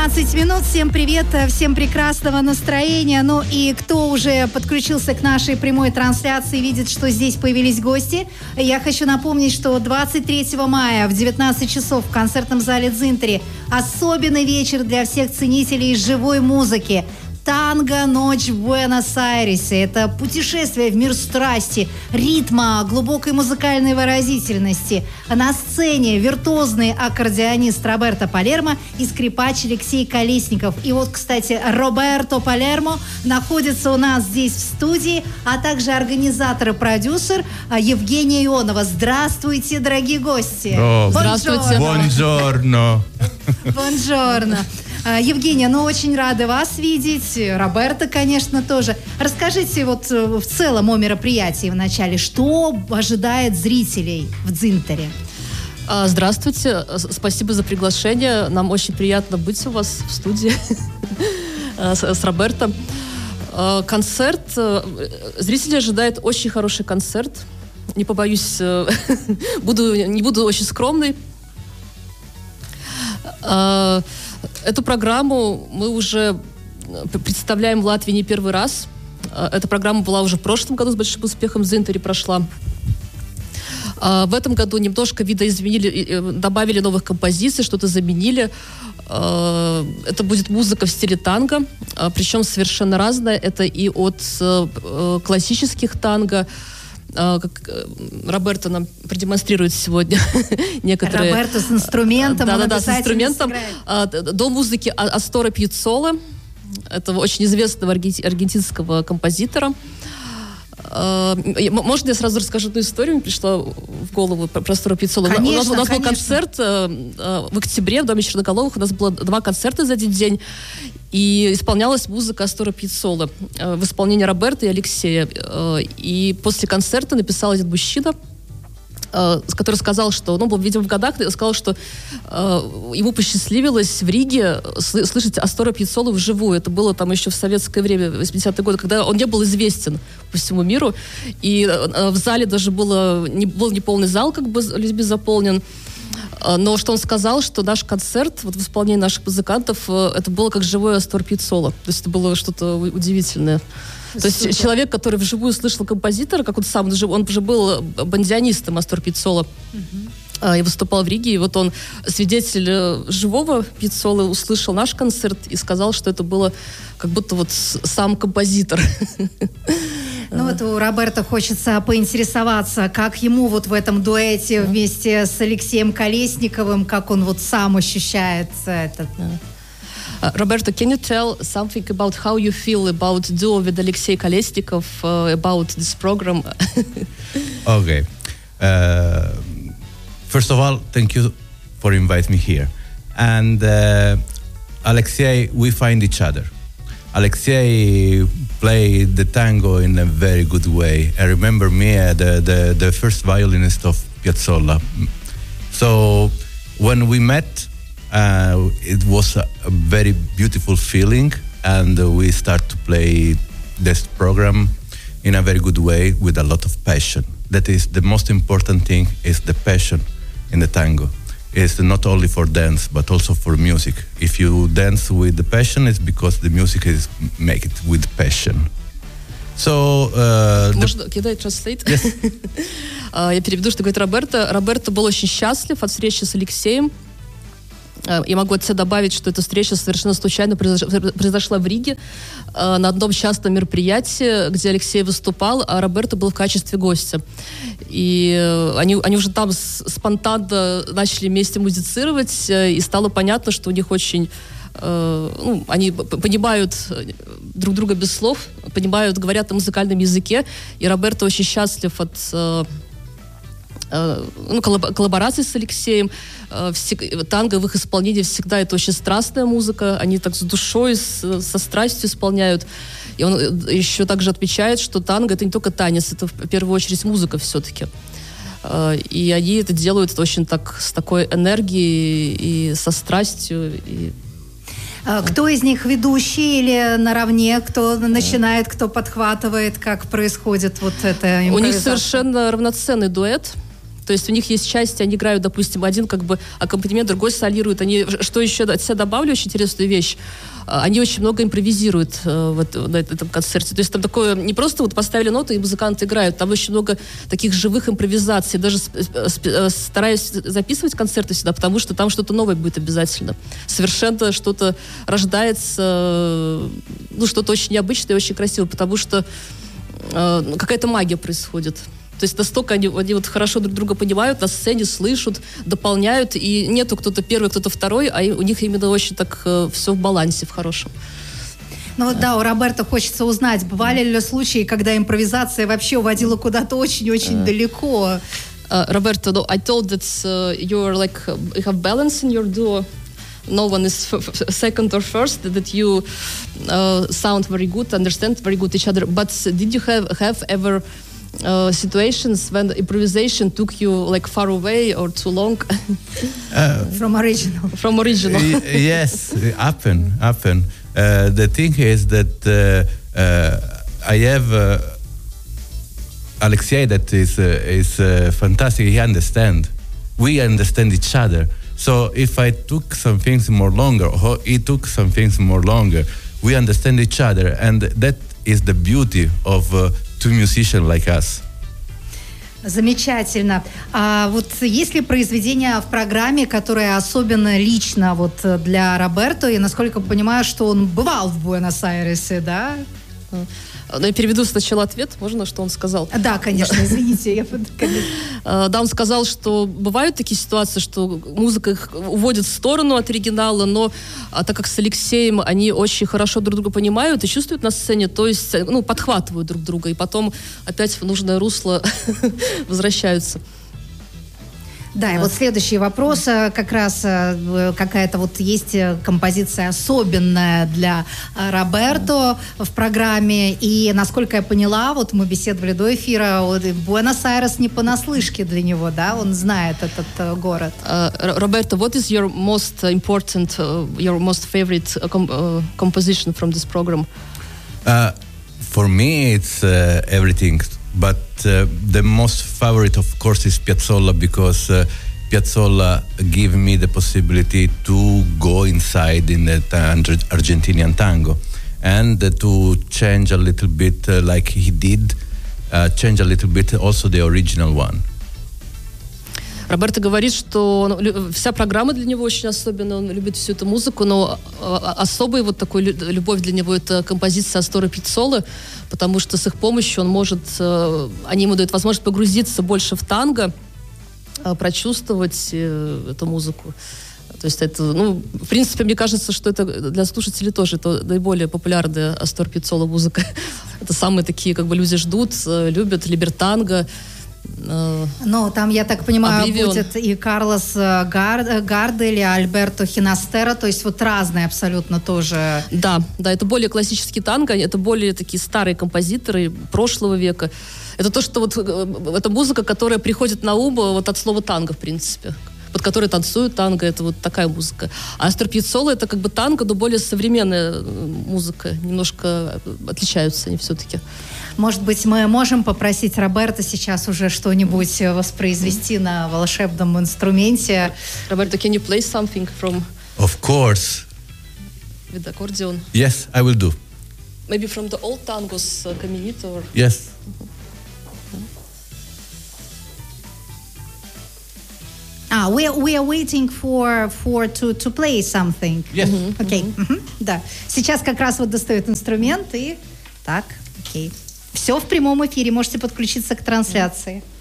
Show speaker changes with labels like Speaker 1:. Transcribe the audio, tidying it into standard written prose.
Speaker 1: 15 минут. Всем привет, всем прекрасного настроения. Ну и кто уже подключился к нашей прямой трансляции, видит, что здесь появились гости. Я хочу напомнить, что 23 мая в 19 часов в концертном зале «Дзинтери» особенный вечер для всех ценителей живой музыки. Танго «Ночь в Буэнос-Айресе». Это путешествие в мир страсти, ритма, глубокой музыкальной выразительности. На сцене виртуозный аккордеонист Роберто Палермо и скрипач Алексей Колесников. И вот, кстати, Роберто Палермо находится у нас здесь в студии, а также организатор и продюсер Евгения Ионова. Здравствуйте, дорогие гости.
Speaker 2: Здравствуйте.
Speaker 3: Бонжорно.
Speaker 1: Бонжорно. Евгения, очень рады вас видеть. Роберто, конечно, тоже. Расскажите вот в целом о мероприятии в начале. Что ожидает зрителей в Дзинтере?
Speaker 2: Здравствуйте. Спасибо за приглашение. Нам очень приятно быть у вас в студии с Роберто. Концерт. Зрители ожидают очень хороший концерт. Не побоюсь, не буду очень скромной. Эту программу мы уже представляем в Латвии не первый раз. Эта программа была уже в прошлом году с большим успехом, в Дзинтере прошла. В этом году немножко видоизменили, добавили новых композиций, что-то заменили. Это будет музыка в стиле танго, причем совершенно разная. Это и от классических танго, как Роберто нам продемонстрирует сегодня некоторые...
Speaker 1: Роберто с инструментом.
Speaker 2: Да, с инструментом. До музыки Асторо Пьяццола, этого очень известного аргентинского композитора. Можно я сразу расскажу одну историю? Мне пришла в голову про Асторо Пьяццола.
Speaker 1: Конечно,
Speaker 2: у нас был концерт в октябре в Доме Черноголовых. У нас было 2 концерта за один день. И исполнялась музыка Асторо Пьяццолы в исполнении Роберто и Алексея. И после концерта написал один мужчина, который сказал, что, был, видимо, в годах, сказал, что ему посчастливилось в Риге слышать Асторо Пьяццолу вживую. Это было там еще в советское время, 80-е годы, когда он не был известен по всему миру. И в зале даже был неполный зал, как бы людьми заполнен. Но что он сказал, что наш концерт в исполнении наших музыкантов, это было как живой Асторо Пьяццола. То есть это было что-то удивительное. То есть человек, который вживую слышал композитора, как он сам, он же был бандианистом Асторо Пьяццола, и выступал в Риге, и вот он, свидетель живого Пьяццолы, услышал наш концерт и сказал, что это было как будто сам композитор.
Speaker 1: У Роберто хочется поинтересоваться, как ему в этом дуэте вместе с Алексеем Колесниковым, как он сам ощущает этот...
Speaker 2: Roberto, can you tell something about how you feel about duo with Alexei Kolesnikov, about this program?
Speaker 3: Okay. First of all, thank you for inviting me here. And Alexei, we find each other. Alexei played the tango in a very good way. I remember me, the first violinist of Piazzolla. So when we met, it was a very beautiful feeling, and we start to play this program in a very good way with a lot of passion. That is the most important thing, is the passion in the tango. It's not only for dance, but also for music. If you dance with the passion, it's because the music is make it with passion. So,
Speaker 2: Can I translate? Yes. Я переведу, что говорит Роберто. Роберто был очень счастлив от встречи с Алексеем. Я могу от себя добавить, что эта встреча совершенно случайно произошла в Риге на одном частном мероприятии, где Алексей выступал, а Роберто был в качестве гостя. И они уже там спонтанно начали вместе музицировать, и стало понятно, что у них очень... они понимают друг друга без слов, говорят на музыкальном языке, и Роберто очень счастлив от... коллаборации с Алексеем. Танго в их исполнении всегда это очень страстная музыка. Они так с душой, со страстью исполняют. И он еще также отмечает, что танго — это не только танец, это в первую очередь музыка все-таки. И они это делают очень с такой энергией и со страстью.
Speaker 1: Кто из них ведущий или наравне? Кто начинает, кто подхватывает? Как происходит это импровизация?
Speaker 2: У них совершенно равноценный дуэт. То То есть у них есть части, они играют, допустим, один как бы аккомпанемент, другой солирует. Они, что еще от себя добавлю, очень интересную вещь, они очень много импровизируют на этом концерте. То есть там такое, не просто вот поставили ноты и музыканты играют, там очень много таких живых импровизаций. Даже стараюсь записывать концерты сюда, потому что там что-то новое будет обязательно. Совершенно что-то рождается, ну, что-то очень необычное и очень красивое, потому что какая-то магия происходит. То есть настолько они вот хорошо друг друга понимают, на сцене слышат, дополняют, и нету кто-то первый, кто-то второй, а у них именно очень так все в балансе, в хорошем.
Speaker 1: Ну вот да, у Роберто хочется узнать, бывали ли случаи, когда импровизация вообще уводила куда-то очень-очень далеко?
Speaker 2: Roberto, no, I told that you're like, you have balance in your duo. No one is second or first, that you sound very good, understand very good each other. But did you have ever situations when the improvisation took you like far away or too long?
Speaker 1: From original.
Speaker 2: From original.
Speaker 3: Yes, happen. The thing is that I have Alexei that is fantastic. He understands. We understand each other. So if I took some things more longer, or he took some things more longer, we understand each other, and that is the beauty of two musicians like us.
Speaker 1: Замечательно. А вот есть ли произведение в программе, которое особенно лично вот для Роберто, и насколько понимаю, что он бывал в Буэнос-Айресе, да?
Speaker 2: Но я переведу сначала ответ, можно, что он сказал?
Speaker 1: Да, конечно, извините.
Speaker 2: Да, он сказал, что бывают такие ситуации, что музыка их уводит в сторону от оригинала, но так как с Алексеем они очень хорошо друг друга понимают и чувствуют на сцене, то есть, ну, подхватывают друг друга, и потом опять в нужное русло возвращаются.
Speaker 1: Да, и вот следующий вопрос, как раз какая-то вот есть композиция особенная для Роберто в программе, и, насколько я поняла, вот мы беседовали до эфира, Буэнос-Айрес не понаслышке для него, да, он знает этот город.
Speaker 2: Roberto, what is your most important, your most favorite composition from this program?
Speaker 3: For me, it's everything. But the most favorite, of course, is Piazzolla, because Piazzolla gave me the possibility to go inside in the Argentinian tango and to change a little bit, like he did, change a little bit also the original one.
Speaker 2: Роберто говорит, что вся программа для него очень особенная, он любит всю эту музыку, но особая вот такой любовь для него — это композиция Астора Пиццолы, потому что с их помощью он может, они ему дают возможность погрузиться больше в танго, прочувствовать эту музыку. То есть это, ну, в принципе, мне кажется, что это для слушателей тоже это наиболее популярная Астор Пиццола музыка. Это самые такие, как бы, люди ждут, любят либертанго.
Speaker 1: Но там, я так понимаю,
Speaker 2: Oblivion.
Speaker 1: будет и Карлос Гардель, и Альберто Хинастеро, то есть вот разные абсолютно тоже.
Speaker 2: Да, это более классический танго, это более такие старые композиторы прошлого века. Это то, что вот это музыка, которая приходит на ум вот от слова танго, в принципе, под которой танцуют танго, это вот такая музыка. А Астор Пиццола — это как бы танго, но более современная музыка, немножко отличаются они все-таки.
Speaker 1: Может быть, мы можем попросить Роберто сейчас уже что-нибудь воспроизвести на волшебном инструменте?
Speaker 2: Роберто, can you play something from...
Speaker 3: Of course.
Speaker 2: With accordion?
Speaker 3: Yes, I will do.
Speaker 2: Maybe from the old tangos, Caminito? Or...
Speaker 3: Yes.
Speaker 1: We are waiting for to play something.
Speaker 3: Yes.
Speaker 1: Окей. Да. Сейчас как раз вот достают инструмент и... Так, окей. Все в прямом эфире, можете подключиться к трансляции.